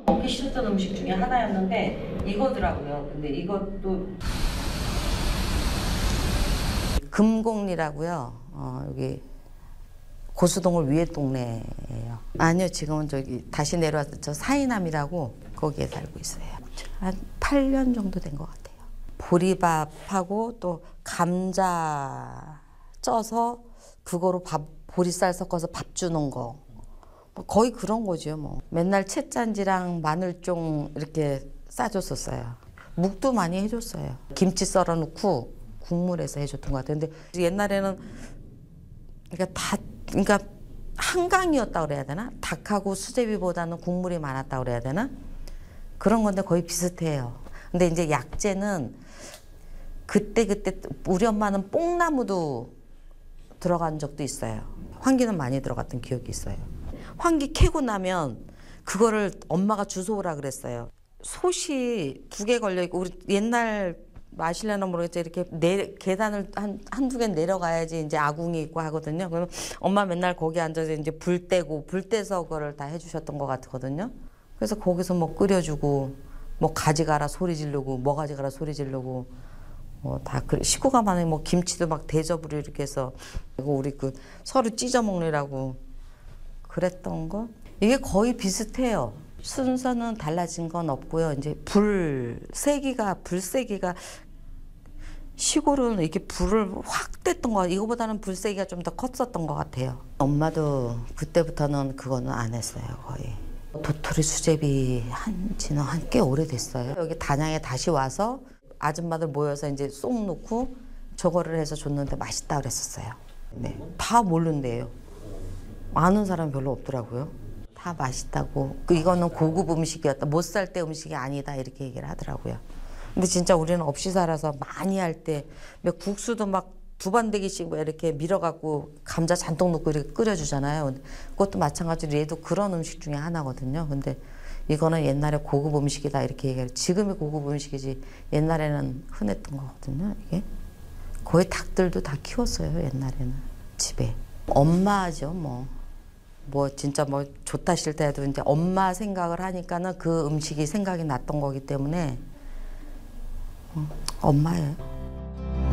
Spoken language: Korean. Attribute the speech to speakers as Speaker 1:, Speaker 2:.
Speaker 1: 먹기 싫었던 음식 중에 하나였는데 이거더라고요. 근데 이것도
Speaker 2: 금곡리라고요. 여기 고수동을 위에 동네예요. 아니요, 지금은 저기 다시 내려와서 저 사이남이라고 거기에 살고 있어요. 한 8년 정도 된 것 같아요. 보리밥하고 또 감자 쪄서 그거로 보리쌀 섞어서 밥 주는 거. 뭐 거의 그런 거죠, 뭐. 맨날 채짠지랑 마늘종 이렇게 싸줬었어요. 묵도 많이 해줬어요. 김치 썰어 놓고 국물에서 해줬던 것 같아요. 근데 옛날에는 그러니까 한강이었다 그래야 되나? 닭하고 수제비보다는 국물이 많았다 그래야 되나? 그런 건데 거의 비슷해요. 근데 이제 약재는 그때 우리 엄마는 뽕나무도 들어간 적도 있어요. 환기는 많이 들어갔던 기억이 있어요. 환기 캐고 나면 그거를 엄마가 주워오라 그랬어요. 솥이 2개 걸려 있고 우리 옛날 마실려나 모르겠지 이렇게 계단을 한두 개 내려가야지 이제 아궁이 있고 하거든요. 그러면 엄마 맨날 거기 앉아서 이제 불 떼고 불 떼서 그거를 다 해주셨던 것 같거든요. 그래서 거기서 뭐 끓여주고 뭐 가져가라 소리 지르고 뭐 가져가라 소리 지르고 뭐 다 식구가 많으면 뭐 김치도 막 대접으로 이렇게 해서 그리고 우리 그 서로 찢어 먹느라고 그랬던 거 이게 거의 비슷해요. 순서는 달라진 건 없고요. 이제 불세기가 시골은 이렇게 불을 확 뗐던 거 이거보다는 불세기가 좀 더 컸었던 것 같아요. 엄마도 그때부터는 그거는 안 했어요. 거의 도토리 수제비 한지는 꽤 오래됐어요. 여기 단양에 다시 와서 아줌마들 모여서 이제 쏙 넣고 저거를 해서 줬는데 맛있다 그랬었어요. 네, 다 모른대요. 아는 사람 별로 없더라고요. 다 맛있다고. 이거는 고급 음식이었다. 못 살 때 음식이 아니다. 이렇게 얘기를 하더라고요. 근데 진짜 우리는 없이 살아서 많이 할 때 국수도 막 2반대기씩 이렇게 밀어갖고 감자 잔뜩 넣고 이렇게 끓여주잖아요. 그것도 마찬가지로 얘도 그런 음식 중에 하나거든요. 근데 이거는 옛날에 고급 음식이다 이렇게 얘기해요. 지금이 고급 음식이지 옛날에는 흔했던 거거든요. 이게 거의 닭들도 다 키웠어요. 옛날에는 집에. 엄마죠 뭐 진짜 뭐 좋다 싫다 해도 이제 엄마 생각을 하니까는 그 음식이 생각이 났던 거기 때문에 엄마예요.